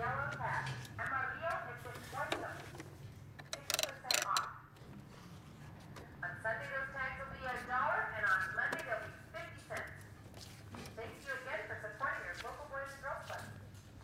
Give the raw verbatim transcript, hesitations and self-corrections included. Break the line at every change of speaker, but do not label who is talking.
yellow tab. M R V O, exit one